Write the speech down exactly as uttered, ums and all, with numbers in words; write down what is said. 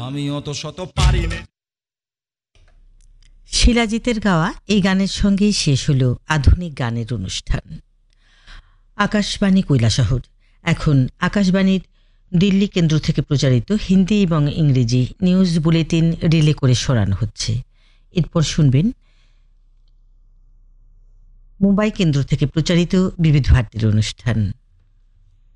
আমি অত শত পারি না। শিলাজিতের গাওয়া এই গানের সঙ্গেই শেষ হলো আধুনিক গানের অনুষ্ঠান। আকাশবাণী কৈলাসহর এখন আকাশবাণীর দিল্লি কেন্দ্র থেকে প্রচারিত হিন্দি এবং ইংরেজি নিউজ বুলেটিন রিলে করে শোনানো হচ্ছে। এরপর শুনবেন মুম্বাই কেন্দ্র থেকে প্রচারিত বিবিধ ভারতীর অনুষ্ঠান।